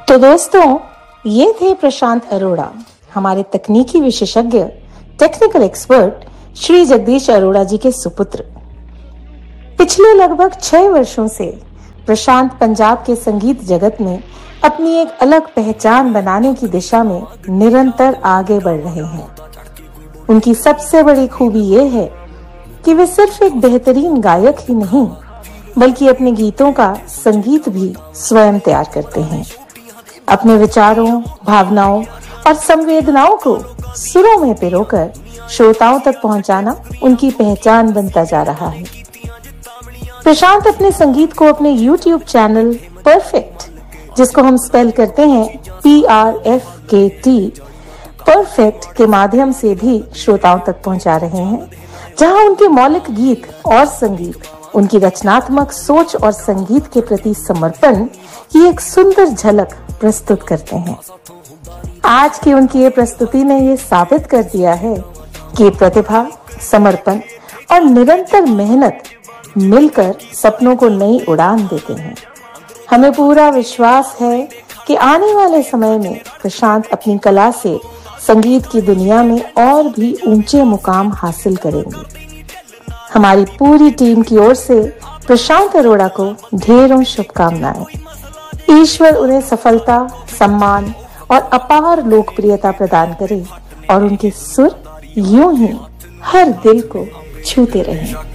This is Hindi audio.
तो दोस्तों, ये थे प्रशांत अरोड़ा, हमारे तकनीकी विशेषज्ञ, टेक्निकल एक्सपर्ट श्री जगदीश अरोड़ा जी के सुपुत्र। पिछले लगभग 6 वर्षों से प्रशांत पंजाब के संगीत जगत में अपनी एक अलग पहचान बनाने की दिशा में निरंतर आगे बढ़ रहे हैं। उनकी सबसे बड़ी खूबी ये है कि वे सिर्फ एक बेहतरीन गायक ही नहीं, बल्कि अपने गीतों का संगीत भी स्वयं तैयार करते हैं। अपने विचारों, भावनाओं और संवेदनाओं को सुरों में पिरोकर श्रोताओं तक पहुंचाना उनकी पहचान बनता जा रहा है। प्रशांत अपने संगीत को अपने YouTube चैनल परफेक्ट, जिसको हम स्पेल करते हैं PRFKT, परफेक्ट के माध्यम से भी श्रोताओं तक पहुंचा रहे हैं, जहां उनके मौलिक गीत और संगीत उनकी रचनात्मक सोच और संगीत के प्रति समर्पण की एक सुंदर झलक प्रस्तुत करते हैं। आज की उनकी ये प्रस्तुति ने ये साबित कर दिया है कि प्रतिभा, समर्पण और निरंतर मेहनत मिलकर सपनों को नई उड़ान देते हैं। हमें पूरा विश्वास है कि आने वाले समय में प्रशांत अपनी कला से संगीत की दुनिया में और भी ऊंचे मुकाम हासिल करेंगे। हमारी पूरी टीम की ओर से प्रशांत अरोड़ा को ढेरों शुभकामनाएं। ईश्वर उन्हें सफलता, सम्मान और अपार लोकप्रियता प्रदान करे और उनके सुर यूं ही हर दिल को छूते रहें।